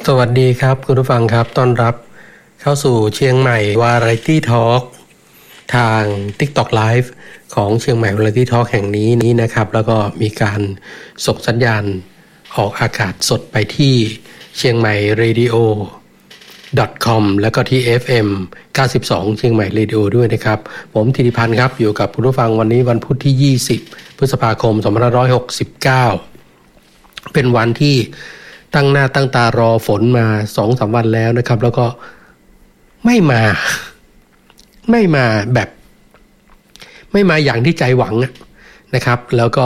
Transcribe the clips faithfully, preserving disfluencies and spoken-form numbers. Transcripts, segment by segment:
สวัสดีครับคุณผู้ฟังครับต้อนรับเข้าสู่เชียงใหม่ Variety Talk ทาง TikTok Live ของเชียงใหม่ Variety Talk แห่งนี้นี้นะครับแล้วก็มีการส่งสัญญาณออกอากาศสดไปที่เชียงใหม่ radio dot com แล้วก็ที่ เอฟ เอ็ม เก้าสิบสองเชียงใหม่ Radio ด้วยนะครับผมธิติพันธ์ครับอยู่กับคุณผู้ฟังวันนี้วันพุธที่ยี่สิบพฤษภาคมสองพันห้าร้อยหกสิบเก้าเป็นวันที่ตั้งหน้าตั้งตารอฝนมา สองถึงสาม วันแล้วนะครับแล้วก็ไม่มาไม่มาแบบไม่มาอย่างที่ใจหวังนะครับแล้วก็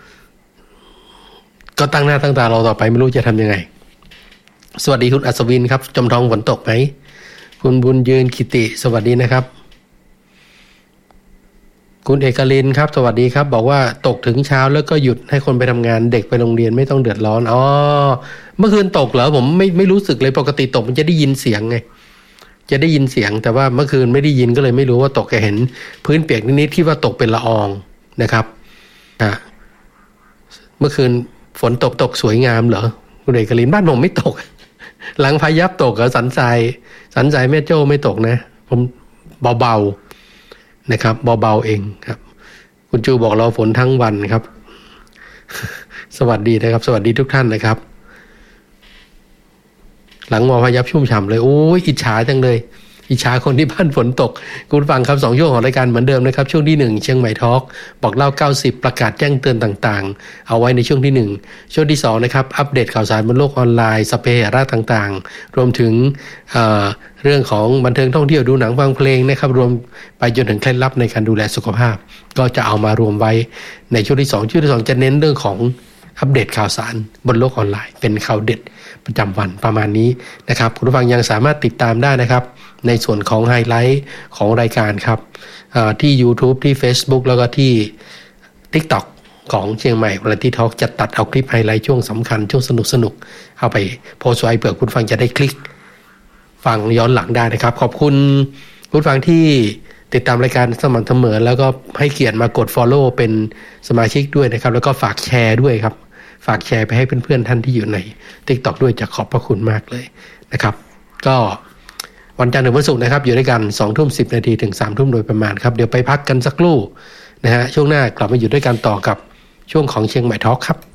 ก็ตั้งหน้าตั้งตารอต่อไปไม่รู้จะทำยังไงสวัสดีคุณอัศวินครับจมทองฝนตกไหมคุณบุญยืนกิติสวัสดีนะครับคุณเอกลินครับสวัสดีครับบอกว่าตกถึงเช้าแล้วก็หยุดให้คนไปทำงานเด็กไปโรงเรียนไม่ต้องเดือดร้อนอ๋อเมื่อคืนตกเหรอผมไม่ไม่รู้สึกเลยปกติตกมันจะได้ยินเสียงไงจะได้ยินเสียงแต่ว่าเมื่อคืนไม่ได้ยินก็เลยไม่รู้ว่าตกแค่เห็นพื้นเปียกนิดๆที่ว่าตกเป็นละอองนะครับอ่ะเมื่อคืนฝนตกตกสวยงามเหรอคุณเอกลินบ้านผมไม่ตกหลังพายัพตกกับสันทรายสันทรายแม่โจ้ไม่ตกนะผมเบาๆนะครับเบาๆเองครับคุณจูบอกเราฝนทั้งวันครับสวัสดีนะครับสวัสดีทุกท่านนะครับหลังมอพายัพชุ่มฉ่ำเลยโอ้ยอิจฉาจังเลยอิจฉาคนที่บ้านฝนตกคุณฟังครับสองช่วงของรายการเหมือนเดิมนะครับช่วงที่หนึ่งเชียงใหม่ทอล์กบอกเล่าเก้าสิบประกาศแจ้งเตือนต่างๆเอาไว้ในช่วงที่หนึ่งช่วงที่สองนะครับอัปเดตข่าวสารบนโลกออนไลน์สเปเหระต่างๆรวมถึงเอ่อเรื่องของบันเทิงท่องเที่ยวดูหนังฟังเพลงนะครับรวมไปจนถึงเคล็ดลับในการดูแลสุขภาพก็จะเอามารวมไว้ในช่วงที่สองช่วงที่สองจะเน้นเรื่องของอัปเดตข่าวสารบนโลกออนไลน์เป็นข่าวเด็ดประจำวันประมาณนี้นะครับคุณผู้ฟังยังสามารถติดตามได้นะครับในส่วนของไฮไลท์ของรายการครับที่ YouTube ที่ Facebook แล้วก็ที่ TikTok ของเชียงใหม่ Variety Talk จะตัดเอาคลิปไฮไลท์ช่วงสำคัญช่วงสนุกๆเอาไปโพสต์ไว้เผื่อคุณฟังจะได้คลิกฟังย้อนหลังได้นะครับขอบคุณคุณฟังที่ติดตามรายการสม่ำเสมอแล้วก็ให้เกียรติมากด follow เป็นสมาชิกด้วยนะครับแล้วก็ฝากแชร์ด้วยครับฝากแชร์ไปให้เพื่อนๆท่านที่อยู่ใน TikTok ด้วยจะขอบพระคุณมากเลยนะครับก็วันจันทร์ถึงวันศุกร์นะครับอยู่ด้วยกัน สองทุ่มสิบ นาทีถึง สามทุ่มโดยประมาณครับเดี๋ยวไปพักกันสักครู่นะฮะช่วงหน้ากลับมาอยู่ด้วยกันต่อกับช่วงของเชียงใหม่ทอล์กครับ